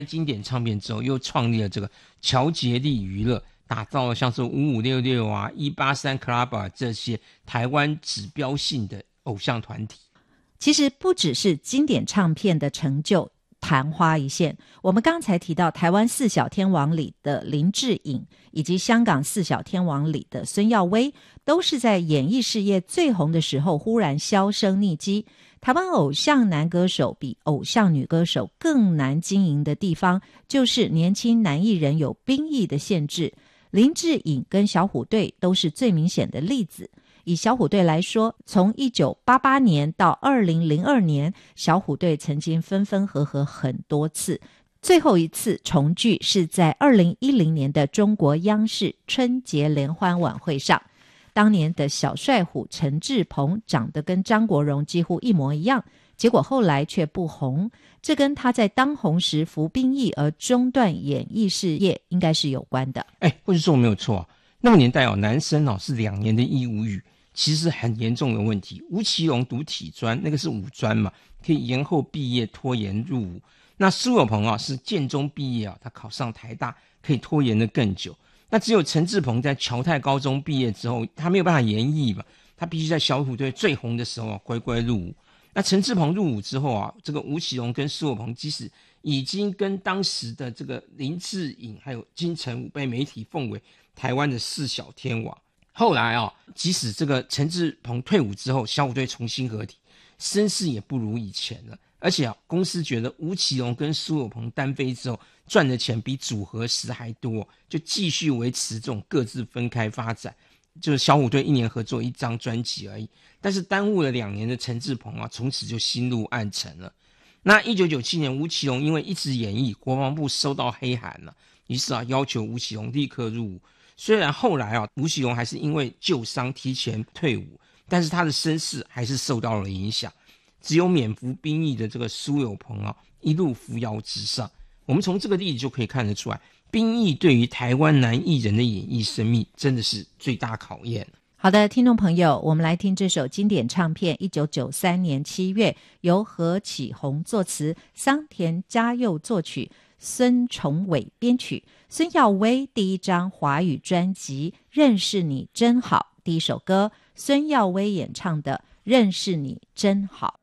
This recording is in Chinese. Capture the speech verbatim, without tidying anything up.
经典唱片之后，又创立了这个乔杰利娱乐，打造了像是五五六六啊、一八三 Club 啊这些台湾指标性的偶像团体。 其实不只是经典唱片的成就昙花一现，我们刚才提到台湾四小天王里的林志颖，以及香港四小天王里的孙耀威，都是在演艺事业最红的时候忽然销声匿迹。台湾偶像男歌手比偶像女歌手更难经营的地方，就是年轻男艺人有兵役的限制。林志颖跟小虎队都是最明显的例子。以小虎队来说，从一九八八年到二零零二年，小虎队曾经分分合合很多次，最后一次重聚是在二零一零年的中国央视春节联欢晚会上。当年的小帅虎陈志朋长得跟张国荣几乎一模一样，结果后来却不红，这跟他在当红时服兵役而中断演艺事业应该是有关的。 哎，或者说我没有错啊，那个年代哦，男生哦是两年的义务役，其实很严重的问题。吴奇隆读体专，那个是五专嘛，可以延后毕业，拖延入伍。那苏有朋啊是建中毕业啊，他考上台大，可以拖延的更久。那只有陈志朋在侨泰高中毕业之后，他没有办法延役嘛，他必须在小虎队最红的时候啊乖乖入伍。那陈志朋入伍之后啊，这个吴奇隆跟苏有朋即使已经跟当时的这个林志颖还有金城武被媒体奉为台湾的四小天王。后来啊，即使这个陈志朋退伍之后，小虎队重新合体，声势也不如以前了。而且啊，公司觉得吴奇隆跟苏有朋单飞之后赚的钱比组合时还多，就继续维持这种各自分开发展。就是小虎队一年合作一张专辑而已，但是耽误了两年的陈志朋啊，从此就心路暗沉了。那一九九七年，吴奇隆因为一直演绎，国防部收到黑函了，于是啊要求吴奇隆立刻入伍。虽然后来啊，吴奇隆还是因为旧伤提前退伍，但是他的声势还是受到了影响。只有免服兵役的这个苏有朋啊，一路扶摇直上。我们从这个例子就可以看得出来，兵役对于台湾男艺人的演艺生命真的是最大考验。 好的，听众朋友，我们来听这首经典唱片。一九九三年七月，由何启宏作词，桑田佳佑作曲，孙崇伟编曲。孙耀威第一张华语专辑《认识你真好》第一首歌，孙耀威演唱的《认识你真好》。